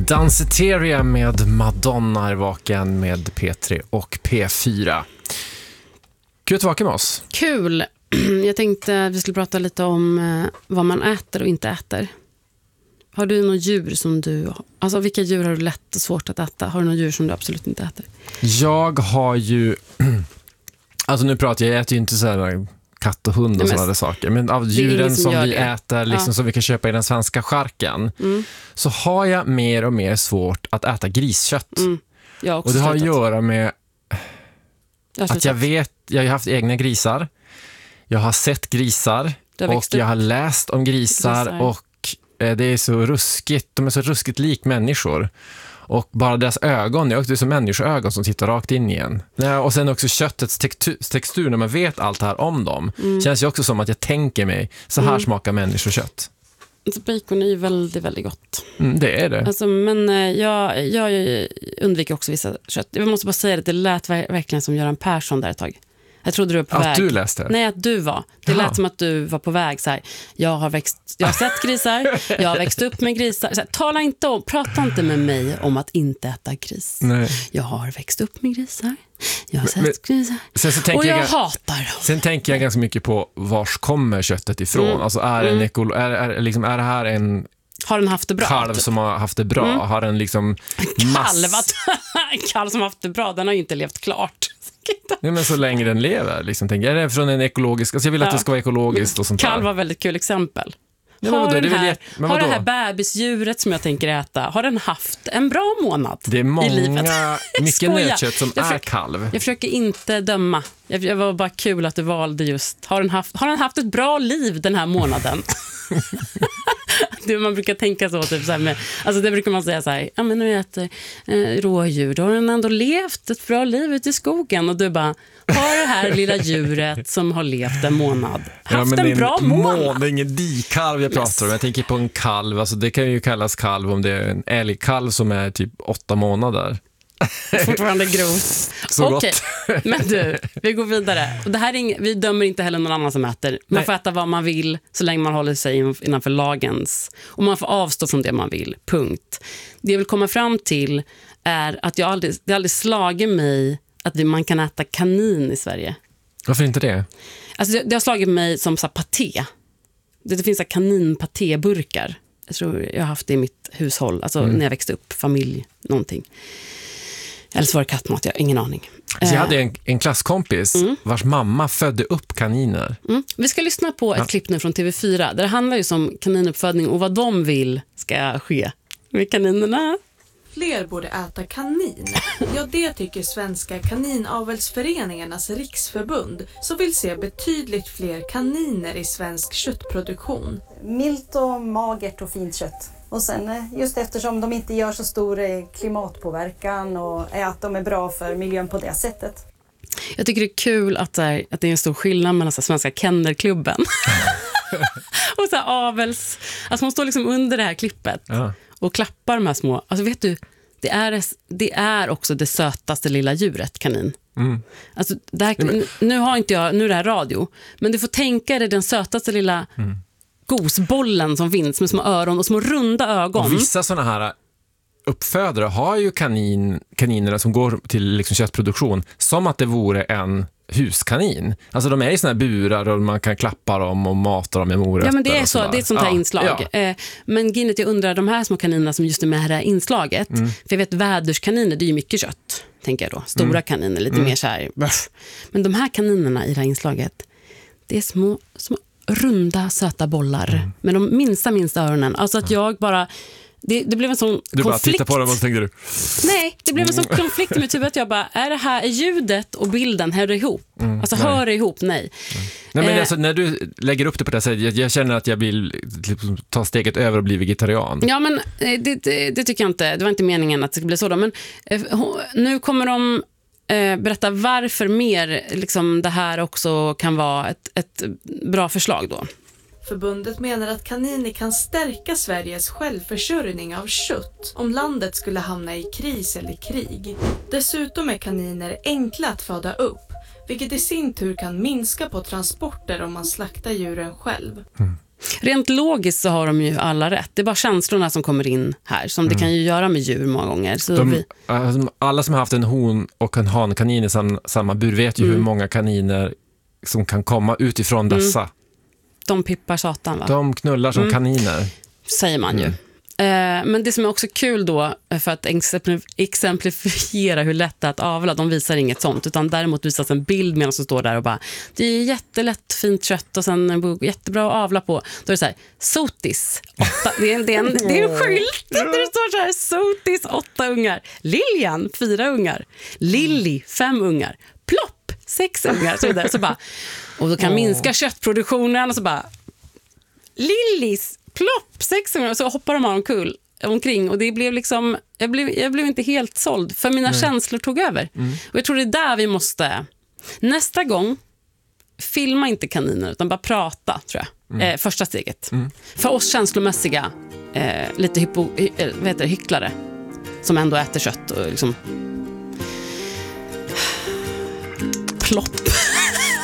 Danceteria med Madonna är vaken med P3 och P4. Kul att vara med oss. Kul. Jag tänkte att vi skulle prata lite om vad man äter och inte äter. Har du några djur som du... Alltså vilka djur har du lätt och svårt att äta? Har du några djur som du absolut inte äter? Jag har ju... Alltså nu pratar jag äter ju inte så här katt och hund och sådana saker. Men av djuren som vi äter, liksom, som vi kan köpa i den svenska charken, så har jag mer och mer svårt att äta griskött. Och det har att göra med att jag har haft egna grisar. Jag har sett grisar och jag har läst om grisar. Och det är så ruskigt. De är så ruskigt lik människor. Och bara deras ögon, det är som människoögon som tittar rakt in igen. Och sen också köttets textur, när man vet allt det här om dem, känns ju också som att jag tänker mig, så här smakar människokött. Alltså bacon är ju väldigt, väldigt gott. Det är det. Alltså, men jag undviker också vissa kött. Jag måste bara säga att det lät verkligen som Göran Persson där ett tag. Jag trodde du var på väg. Att du läste? Nej, att du var. Det lät som att du var på väg så här. Jag har sett grisar. Jag har växt upp med grisar. Så här, prata inte med mig om att inte äta gris. Nej. Jag har växt upp med grisar. Jag har sett grisar. Och jag hatar dem. Sen tänker jag ganska mycket på vars kommer köttet ifrån. Alltså är det här en... Har den haft det bra? Kalv som har haft det bra. Har den liksom... Kalv som har haft det bra, den har ju inte levt klart. Nej, men så länge den lever liksom, tänker jag. Är det från en ekologisk... Alltså jag vill att det ska vara ekologiskt och sånt där. Kalv var väldigt kul exempel. Har det här bebisdjuret som jag tänker äta, har den haft en bra månad i livet? Det är mycket nötkött som är kalv. Jag försöker inte döma. Det var bara kul att du valde just. Har den haft ett bra liv den här månaden? Man brukar tänka så, typ så här med, alltså det brukar man säga så här, ja men när jag äter rådjur, då har den ändå levt ett bra liv ute i skogen, och du bara, har det här lilla djuret som har levt en månad haft en bra månad? Det är ingen dikalv jag pratar om, jag tänker på en kalv, alltså det kan ju kallas kalv om det är en älgkalv som är typ 8 månader. Fortfarande grovt. Okej, men du, vi går vidare. Och det här vi dömer inte heller någon annan som äter. Man får äta vad man vill så länge man håller sig innanför lagens. Och man får avstå från det man vill, punkt. Det jag vill komma fram till är att det aldrig slagit mig att man kan äta kanin i Sverige. Varför inte det? Alltså det har slagit mig som så paté. Det finns så kaninpatéburkar. Jag tror jag har haft det i mitt hushåll. Alltså när jag växte upp, familj, någonting. Eller så var det kattmat, jag har ingen aning. Så jag hade en klasskompis vars mamma födde upp kaniner. Vi ska lyssna på ett klipp nu från TV4. Där det handlar ju om kaninuppfödning och vad de vill ska ske med kaninerna. Fler borde äta kanin. Ja, det tycker Svenska kaninavelsföreningarnas riksförbund, som vill se betydligt fler kaniner i svensk köttproduktion. Milt och magert och fint kött. Och sen just eftersom de inte gör så stor klimatpåverkan och att de är bra för miljön på det sättet. Jag tycker det är kul att det är en stor skillnad mellan Svenska kennelklubben och så avels. Alltså man står liksom under det här klippet och klappar de här små. Alltså vet du, det är också det sötaste lilla djuret, kanin. Alltså nu är det här radio, men du får tänka dig den sötaste lilla gosbollen som finns med små öron och små runda ögon. Och vissa sådana här uppfödare har ju kaninerna som går till liksom köttproduktion som att det vore en huskanin. Alltså de är i såna här burar och man kan klappa dem och mata dem med morötter. Ja, men det är så, det är ett sånt här inslag. Ja. Men Ginnet, jag undrar, de här små kaninerna som just är med här inslaget, för jag vet väderskaniner, det är ju mycket kött, tänker jag då. Stora kaniner, lite mer så här. Men de här kaninerna i det här inslaget, det är små runda, söta bollar med de minsta öronen. Alltså att jag bara... Det blev en sån konflikt. Du bara tittar på dem och tänkte du... Nej, det blev en sån konflikt i mitt huvud att jag bara, är ljudet och bilden, hör det ihop? Alltså hör det ihop, nej. Men alltså, när du lägger upp det på det sättet, jag känner att jag vill ta steget över och bli vegetarian. Ja, men det tycker jag inte. Det var inte meningen att det skulle bli så då. Men nu kommer de berätta varför mer liksom, det här också kan vara ett bra förslag då. Förbundet menar att kaniner kan stärka Sveriges självförsörjning av kött om landet skulle hamna i kris eller krig. Dessutom är kaniner enkla att föda upp, vilket i sin tur kan minska på transporter om man slaktar djuren själv. Rent logiskt så har de ju alla rätt. Det är bara känslorna som kommer in här, som det kan ju göra med djur många gånger. Så alla som har haft en hon och en hankanin i samma bur vet ju hur många kaniner som kan komma utifrån dessa. De pippar satan, va? De knullar som kaniner. Säger man ju. Men det som är också kul då, för att exemplifiera hur lätt det är att avla, de visar inget sånt, utan däremot visas en bild medan som står där och bara, det är jättelätt fint kött och sen jättebra att avla på. Då är det så här, sotis 8, det är en skylt där det står så här, sotis 8 ungar, Lilian 4 ungar, Lilly 5 ungar, Plopp 6 ungar, så vidare. Så bara, och då kan minska köttproduktionen och så bara, Lillys Plopp 6 ungar, och så hoppar de omkring och det blev liksom, jag blev inte helt såld, för mina känslor tog över. Och jag tror det är där vi måste, nästa gång, filma inte kaniner utan bara prata, tror jag. Första steget. För oss känslomässiga lite hycklare som ändå äter kött och liksom Plopp